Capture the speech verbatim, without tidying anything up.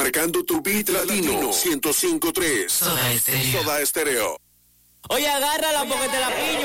marcando tu beat latino ciento cinco punto tres. Soda Estéreo. Soda Estéreo. Oye, agárrala porque te la pillo.